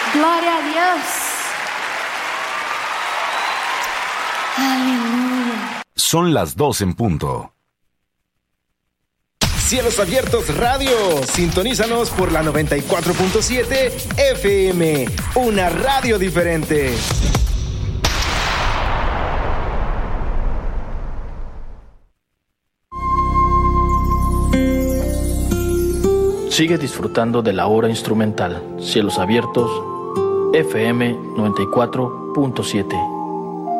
Gloria a Dios. Aleluya. Son las 2 en punto. Cielos Abiertos Radio, sintonízanos por la 94.7 FM, una radio diferente. Sigue disfrutando de la hora instrumental. Cielos Abiertos, FM 94.7.